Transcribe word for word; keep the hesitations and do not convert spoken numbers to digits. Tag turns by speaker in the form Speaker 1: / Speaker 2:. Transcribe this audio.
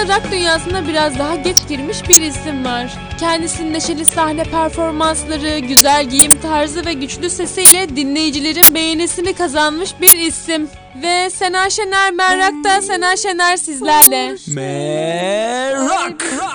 Speaker 1: rock dünyasına biraz daha geç girmiş bir isim var. Kendisinin neşeli sahne performansları, güzel giyim tarzı ve güçlü sesiyle dinleyicilerin beğenisini kazanmış bir isim. Ve Sena Şener Merrak'ta Sena Şener sizlerle.
Speaker 2: Merrak!